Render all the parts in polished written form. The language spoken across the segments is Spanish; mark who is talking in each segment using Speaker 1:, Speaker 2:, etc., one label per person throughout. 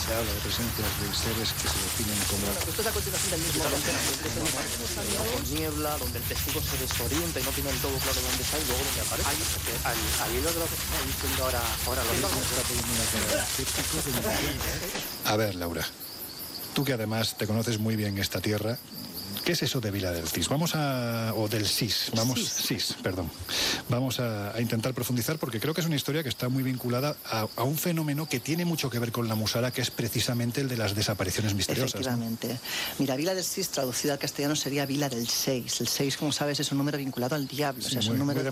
Speaker 1: Se habla de presencias de seres que se definen como...
Speaker 2: Esto es a continuación del mismo con niebla, donde el testigo se desorienta y no tiene del todo claro dónde está y luego dónde aparece. Al hilo de lo que está diciendo ahora lo mismo.
Speaker 1: A ver, Laura, tú que además te conoces muy bien esta tierra, ¿qué es eso de Vila del Cis? Vamos a intentar profundizar porque creo que es una historia que está muy vinculada a un fenómeno que tiene mucho que ver con la musara, que es precisamente el de las desapariciones misteriosas.
Speaker 3: Efectivamente. ¿No? Mira, Vila del Cis, traducido al castellano, sería Vila del 6. El 6, como sabes, es un número vinculado al diablo. Sí, o sea, es un número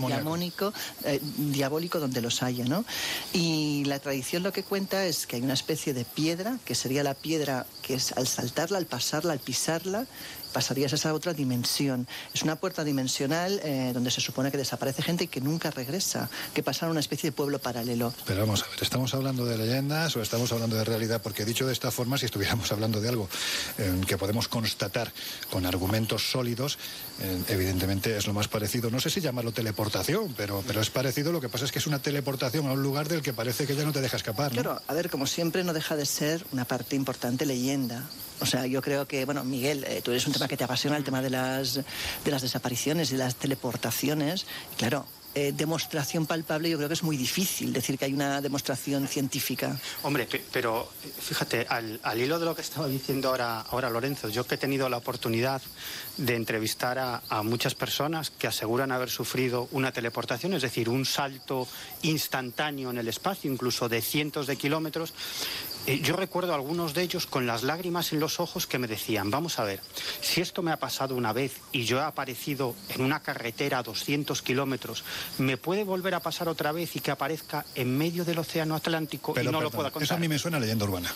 Speaker 3: diabólico donde los haya, ¿no? Y la tradición lo que cuenta es que hay una especie de piedra, que sería la piedra que es al saltarla, al pasarla, al pisarla, pasarías a esa otra dimensión. Es una puerta dimensional donde se supone que desaparece gente y que nunca regresa, que pasa a una especie de pueblo paralelo.
Speaker 1: Pero vamos a ver, ¿estamos hablando de leyendas o estamos hablando de realidad? Porque dicho de esta forma, si estuviéramos hablando de algo que podemos constatar con argumentos sólidos, evidentemente es lo más parecido, no sé si llamarlo teleportación, pero es parecido. Lo que pasa es que es una teleportación a un lugar del que parece que ya no te deja escapar, ¿no?
Speaker 3: Claro, a ver, como siempre no deja de ser una parte importante leyenda. O sea, yo creo que, bueno, Miguel, tú eres un tema que te apasiona, el tema de las desapariciones y de las teleportaciones. Claro, demostración palpable yo creo que es muy difícil decir que hay una demostración científica.
Speaker 4: Hombre, pero fíjate, al hilo de lo que estaba diciendo ahora Lorenzo, yo que he tenido la oportunidad de entrevistar a muchas personas que aseguran haber sufrido una teleportación, es decir, un salto instantáneo en el espacio, incluso de cientos de kilómetros. Yo recuerdo a algunos de ellos con las lágrimas en los ojos que me decían, vamos a ver, si esto me ha pasado una vez y yo he aparecido en una carretera a 200 kilómetros, ¿me puede volver a pasar otra vez y que aparezca en medio del océano Atlántico y no lo pueda contar?
Speaker 1: Eso a mí me suena a leyenda urbana.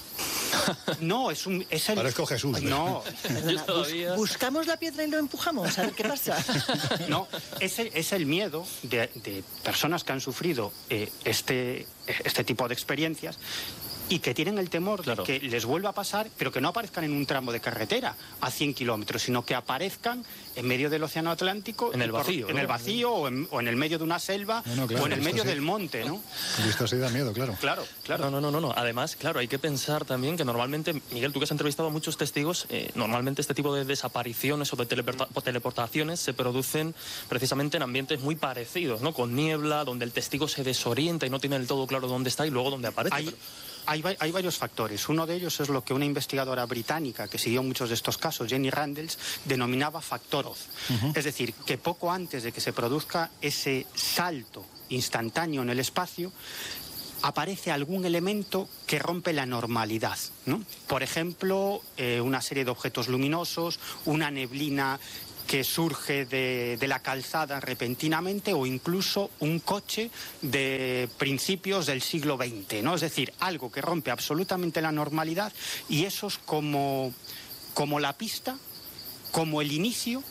Speaker 4: No, es el...
Speaker 1: Parezco Jesús.
Speaker 4: No.
Speaker 3: Perdona, buscamos la piedra y lo empujamos, a ver qué pasa.
Speaker 4: No, es el miedo de personas que han sufrido este tipo de experiencias y que tienen el temor de que les vuelva a pasar, pero que no aparezcan en un tramo de carretera a 100 kilómetros, sino que aparezcan en medio del océano Atlántico,
Speaker 5: en el vacío,
Speaker 4: en el vacío o en el medio de una selva,
Speaker 1: claro,
Speaker 4: o en el medio del monte, ¿no?
Speaker 1: Visto así da miedo, claro.
Speaker 4: Claro.
Speaker 5: No. Además, claro, hay que pensar también que normalmente, Miguel, tú que has entrevistado a muchos testigos, normalmente este tipo de desapariciones o de teleportaciones se producen precisamente en ambientes muy parecidos, ¿no? Con niebla, donde el testigo se desorienta y no tiene del todo claro dónde está y luego dónde aparece.
Speaker 4: Hay varios factores. Uno de ellos es lo que una investigadora británica que siguió muchos de estos casos, Jenny Randles, denominaba factor Oz. Es decir, que poco antes de que se produzca ese salto instantáneo en el espacio, aparece algún elemento que rompe la normalidad, ¿no? Por ejemplo, una serie de objetos luminosos, una neblina que surge de la calzada repentinamente, o incluso un coche de principios del siglo XX, ¿no? Es decir, algo que rompe absolutamente la normalidad, y eso es como la pista, como el inicio,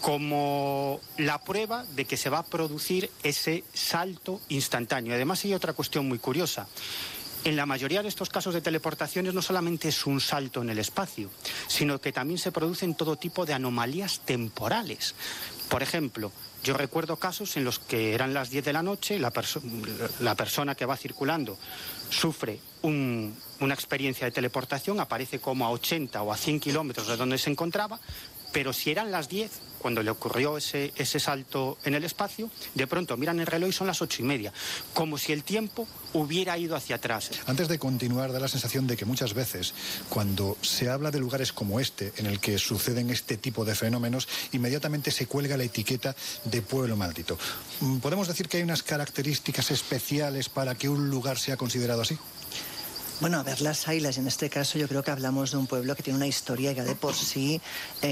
Speaker 4: como la prueba de que se va a producir ese salto instantáneo. Además, hay otra cuestión muy curiosa. En la mayoría de estos casos de teleportaciones no solamente es un salto en el espacio, sino que también se producen todo tipo de anomalías temporales. Por ejemplo, yo recuerdo casos en los que eran las 10 de la noche, la persona que va circulando sufre una experiencia de teleportación, aparece como a 80 o a 100 kilómetros de donde se encontraba, pero si eran las 10, cuando le ocurrió ese salto en el espacio, de pronto miran el reloj y son las 8:30, como si el tiempo hubiera ido hacia atrás.
Speaker 1: Antes de continuar, da la sensación de que muchas veces, cuando se habla de lugares como este, en el que suceden este tipo de fenómenos, inmediatamente se cuelga la etiqueta de pueblo maldito. ¿Podemos decir que hay unas características especiales para que un lugar sea considerado así?
Speaker 3: Bueno, a ver, las hay, en este caso yo creo que hablamos de un pueblo que tiene una historia ya de por sí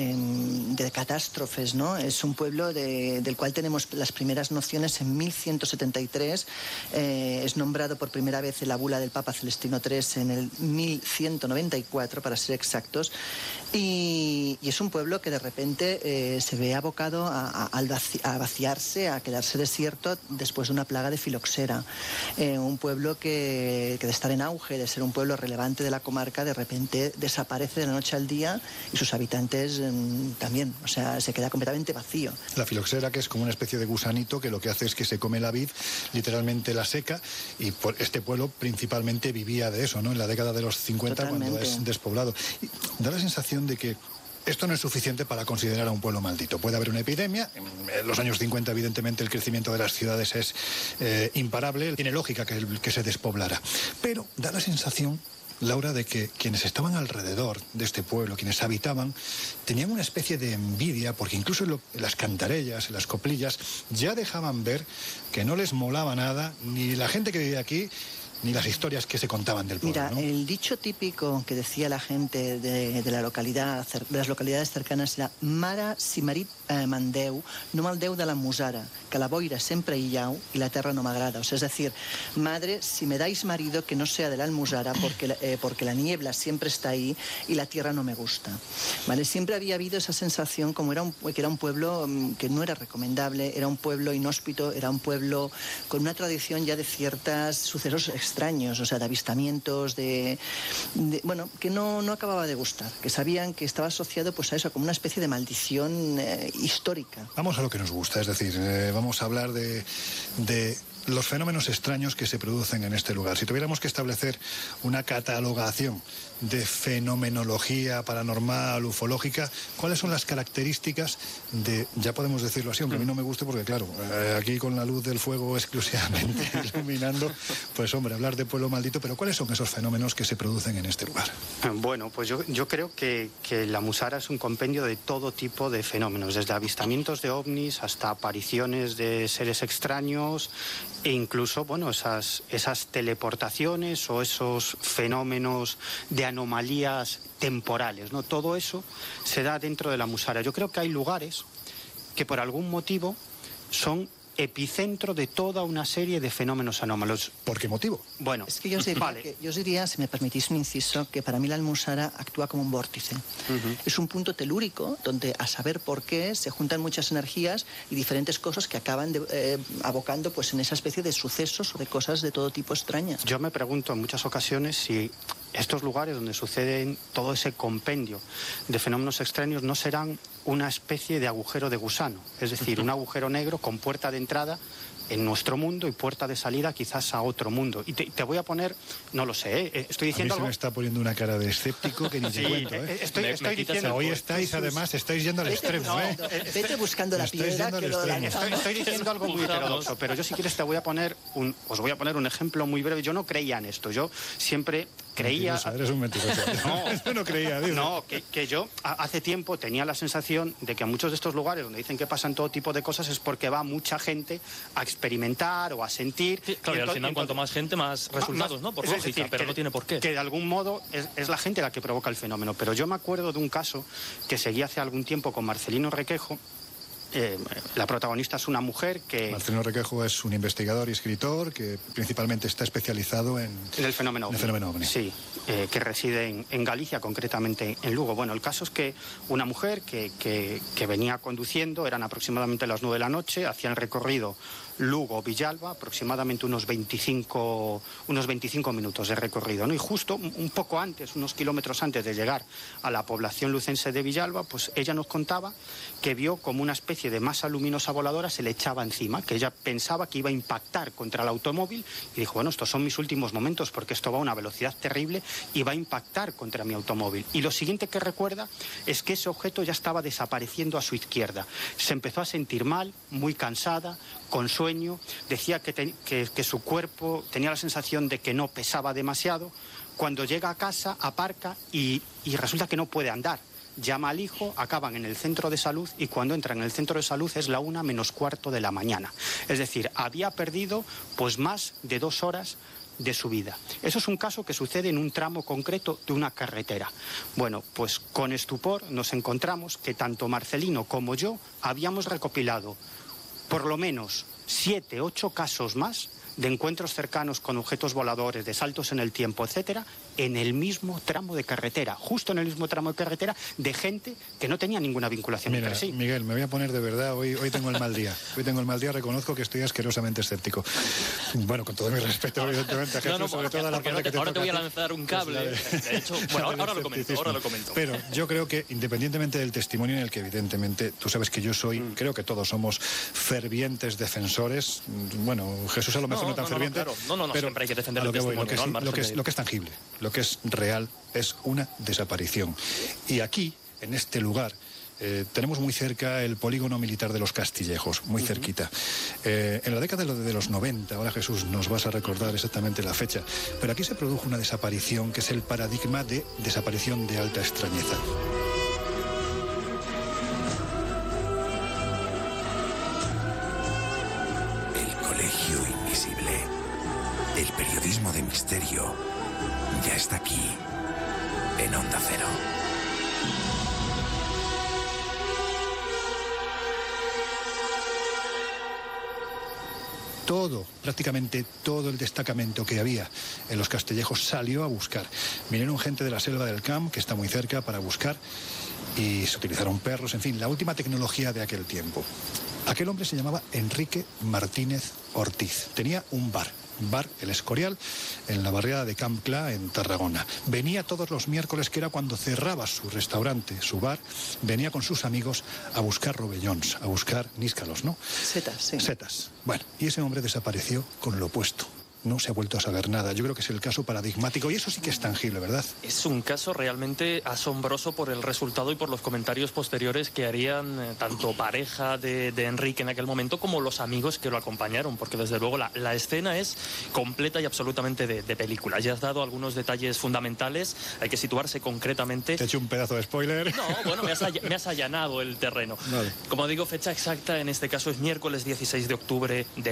Speaker 3: de catástrofes, ¿no? Es un pueblo del cual tenemos las primeras nociones en 1173, es nombrado por primera vez en la bula del Papa Celestino III en el 1194, para ser exactos, y es un pueblo que de repente se ve abocado a vaciarse, a quedarse desierto después de una plaga de filoxera. Un pueblo que de estar en auge, de ser ser un pueblo relevante de la comarca, de repente desaparece de la noche al día y sus habitantes también, o sea, se queda completamente vacío.
Speaker 1: La filoxera, que es como una especie de gusanito que lo que hace es que se come la vid, literalmente la seca, y este pueblo principalmente vivía de eso, ¿no? En la década de los 50,
Speaker 3: Totalmente.
Speaker 1: cuando es despoblado. Y da la sensación de que esto no es suficiente para considerar a un pueblo maldito. Puede haber una epidemia. En los años 50, evidentemente, el crecimiento de las ciudades es imparable. Tiene lógica que se despoblara. Pero da la sensación, Laura, de que quienes estaban alrededor de este pueblo, quienes habitaban, tenían una especie de envidia, porque incluso en las cantarellas, en las coplillas, ya dejaban ver que no les molaba nada, ni la gente que vivía aquí, ni las historias que se contaban del pueblo.
Speaker 3: Mira,
Speaker 1: ¿no?
Speaker 3: el dicho típico que decía la gente de la localidad, de las localidades cercanas, era «Mare, si marit mandeu, no maldeu de la musara, que la boira sempre hi llau y la terra no m'agrada». O sea, es decir, madre, si me dais marido, que no sea de la almusara, porque la niebla siempre está ahí y la tierra no me gusta. ¿Vale? Siempre había habido esa sensación como que era un pueblo que no era recomendable, era un pueblo inhóspito, era un pueblo con una tradición ya de ciertos sucesos extraños, o sea, de avistamientos, bueno, que no acababa de gustar, que sabían que estaba asociado pues a eso, como una especie de maldición histórica.
Speaker 1: Vamos a lo que nos gusta, es decir, vamos a hablar de los fenómenos extraños que se producen en este lugar. Si tuviéramos que establecer una catalogación de fenomenología paranormal, ufológica, ¿cuáles son las características de, ya podemos decirlo así, aunque a mí no me guste porque claro, aquí con la luz del fuego exclusivamente iluminando, pues hombre, hablar de pueblo maldito, pero ¿cuáles son esos fenómenos que se producen en este lugar?
Speaker 4: Bueno, pues yo creo que la Musara es un compendio de todo tipo de fenómenos, desde avistamientos de ovnis hasta apariciones de seres extraños e incluso, bueno, esas teleportaciones o esos fenómenos de anomalías temporales, ¿no? Todo eso se da dentro de la Musara. Yo creo que hay lugares que por algún motivo son epicentro de toda una serie de fenómenos anómalos.
Speaker 1: ¿Por qué motivo?
Speaker 4: Bueno,
Speaker 3: Es que yo os diría, si me permitís un inciso, que para mí la Almusara actúa como un vórtice. Es un punto telúrico donde, a saber por qué, se juntan muchas energías y diferentes cosas que acaban abocando pues, en esa especie de sucesos o de cosas de todo tipo extrañas.
Speaker 4: Yo me pregunto en muchas ocasiones si estos lugares donde suceden todo ese compendio de fenómenos extraños no serán una especie de agujero de gusano, es decir, un agujero negro con puerta de entrada en nuestro mundo y puerta de salida quizás a otro mundo. Y te voy a poner, no lo sé, estoy diciendo
Speaker 1: a mí se
Speaker 4: algo...
Speaker 1: me está poniendo una cara de escéptico que ni te cuento,
Speaker 4: Estoy diciendo...
Speaker 1: Hoy estáis yendo al extremo,
Speaker 3: Vete buscando la piedra que lo
Speaker 4: Estoy diciendo algo muy heterodoxo, pero yo si quieres os voy a poner un ejemplo muy breve. Yo no creía en esto, yo siempre creía...
Speaker 1: Mentiroso, eres un mentiroso.
Speaker 4: No,
Speaker 1: yo no creía, dice.
Speaker 4: No, que yo hace tiempo tenía la sensación de que a muchos de estos lugares donde dicen que pasan todo tipo de cosas es porque va mucha gente a experimentar o a sentir.
Speaker 5: Sí, claro, y al final cuanto más gente, más resultados, ¿no? Por lógica, decir, pero no tiene por qué.
Speaker 4: Que de algún modo es la gente la que provoca el fenómeno. Pero yo me acuerdo de un caso que seguí hace algún tiempo con Marcelino Requejo. La protagonista es una mujer que...
Speaker 1: Marcelino Requejo es un investigador y escritor que principalmente está especializado en
Speaker 4: el fenómeno
Speaker 1: ovni.
Speaker 4: Sí, que reside en Galicia, concretamente en Lugo. Bueno, el caso es que una mujer que venía conduciendo, eran aproximadamente las 9 de la noche, hacía el recorrido Lugo-Villalba, aproximadamente unos 25 minutos de recorrido, ¿no? Y justo un poco antes, unos kilómetros antes de llegar a la población lucense de Villalba, pues ella nos contaba que vio como una especie de masa luminosa voladora se le echaba encima, que ella pensaba que iba a impactar contra el automóvil y dijo, bueno, estos son mis últimos momentos porque esto va a una velocidad terrible y va a impactar contra mi automóvil. Y lo siguiente que recuerda es que ese objeto ya estaba desapareciendo a su izquierda. Se empezó a sentir mal, muy cansada, con sueño, decía que su cuerpo tenía la sensación de que no pesaba demasiado. Cuando llega a casa, aparca y resulta que no puede andar. Llama al hijo, acaban en el centro de salud y cuando entra en el centro de salud es la 1:45 de la mañana. Es decir, había perdido pues más de 2 horas de su vida. Eso es un caso que sucede en un tramo concreto de una carretera. Bueno, pues con estupor nos encontramos que tanto Marcelino como yo habíamos recopilado por lo menos 7, 8 casos más de encuentros cercanos con objetos voladores, de saltos en el tiempo, etcétera, en el mismo tramo de carretera, justo en el mismo tramo de carretera, de gente que no tenía ninguna vinculación entre sí.
Speaker 1: Miguel, me voy a poner de verdad, hoy tengo el mal día. Hoy tengo el mal día, reconozco que estoy asquerosamente escéptico. Bueno, con todo mi respeto, evidentemente, a Jesús, sobre todo la parte que
Speaker 5: ahora te voy a lanzar un cable. De hecho, bueno, ahora lo comento.
Speaker 1: Pero yo creo que, independientemente del testimonio en el que, evidentemente, tú sabes que yo soy, creo que todos somos fervientes defensores. Bueno, Jesús a lo mejor no tan ferviente.
Speaker 5: Claro. No, pero siempre hay que defender el testimonio.
Speaker 1: Lo que es tangible, lo que es real, es una desaparición. Y aquí, en este lugar, tenemos muy cerca el polígono militar de los Castillejos, muy cerquita. En la década de los 90, ahora Jesús nos vas a recordar exactamente la fecha, pero aquí se produjo una desaparición que es el paradigma de desaparición de alta extrañeza.
Speaker 6: El colegio invisible, el periodismo de misterio, ya está aquí, en Onda Cero.
Speaker 1: Prácticamente todo el destacamento que había en los Castillejos salió a buscar. Vinieron gente de la selva del Camp, que está muy cerca, para buscar, y se utilizaron perros, en fin, la última tecnología de aquel tiempo. Aquel hombre se llamaba Enrique Martínez Ortiz. Tenía un bar El Escorial, en la barriada de Camp Clar, en Tarragona. Venía todos los miércoles, que era cuando cerraba su restaurante, su bar, venía con sus amigos a buscar rovellons, a buscar níscalos, ¿no?
Speaker 3: Setas, sí.
Speaker 1: Setas. Bueno, y ese hombre desapareció con lo opuesto. No se ha vuelto a saber nada. Yo creo que es el caso paradigmático y eso sí que es tangible, ¿verdad?
Speaker 5: Es un caso realmente asombroso por el resultado y por los comentarios posteriores que harían tanto pareja de Enrique en aquel momento como los amigos que lo acompañaron, porque desde luego la escena es completa y absolutamente de película. Ya has dado algunos detalles fundamentales, hay que situarse concretamente.
Speaker 1: Te he hecho un pedazo de spoiler.
Speaker 5: No, bueno, me has allanado el terreno.
Speaker 1: Vale.
Speaker 5: Como digo, fecha exacta en este caso es miércoles 16 de octubre de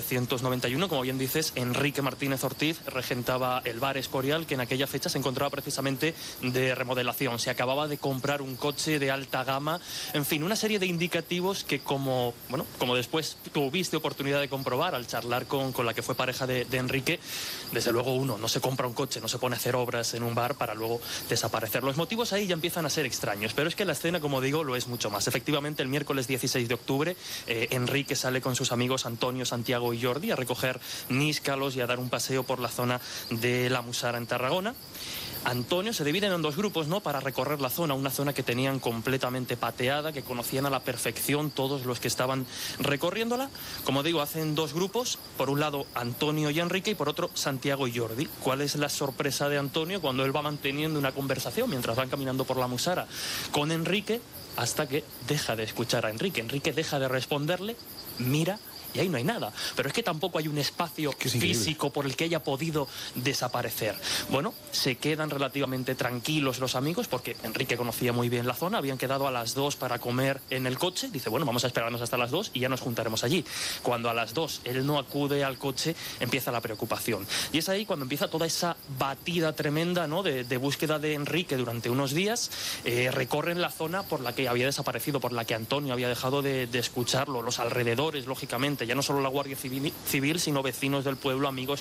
Speaker 5: 1991, como bien dices, Enrique Martínez Ortiz regentaba el bar Escorial, que en aquella fecha se encontraba precisamente de remodelación. Se acababa de comprar un coche de alta gama, en fin, una serie de indicativos que como después tuviste oportunidad de comprobar al charlar con la que fue pareja de Enrique, desde luego uno no se compra un coche, no se pone a hacer obras en un bar para luego desaparecer. Los motivos ahí ya empiezan a ser extraños, pero es que la escena, como digo, lo es mucho más. Efectivamente, el miércoles 16 de octubre, Enrique sale con sus amigos Antonio, Santiago y Jordi a recoger níscalos y a dar un paseo por la zona de la Musara en Tarragona. Antonio se dividen en dos grupos, ¿no?, para recorrer la zona, una zona que tenían completamente pateada, que conocían a la perfección todos los que estaban recorriéndola. Como digo, hacen dos grupos, por un lado Antonio y Enrique y por otro Santiago y Jordi. ¿Cuál es la sorpresa de Antonio cuando él va manteniendo una conversación mientras van caminando por la Musara con Enrique, hasta que deja de escuchar a Enrique? Enrique deja de responderle, mira, y ahí no hay nada. Pero es que tampoco hay un espacio físico por el que haya podido desaparecer. Bueno, se quedan relativamente tranquilos los amigos porque Enrique conocía muy bien la zona, habían quedado a las 2 para comer en el coche. Dice, bueno, vamos a esperarnos hasta las 2 y ya nos juntaremos allí. Cuando a las 2 él no acude al coche, empieza la preocupación. Y es ahí cuando empieza toda esa batida tremenda, ¿no?, de búsqueda de Enrique durante unos días. Recorren la zona por la que había desaparecido, por la que Antonio había dejado de escucharlo, los alrededores, lógicamente, ya no solo la Guardia Civil, sino vecinos del pueblo, amigos,